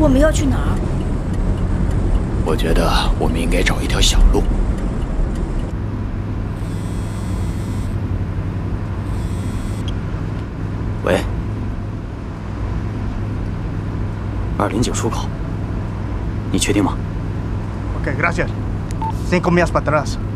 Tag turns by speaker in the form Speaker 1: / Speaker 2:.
Speaker 1: 我们要去哪儿？
Speaker 2: 我觉得我们应该找一条小路。喂，209出口，你确定吗
Speaker 3: Ok, gracias. 5 millas para atrás.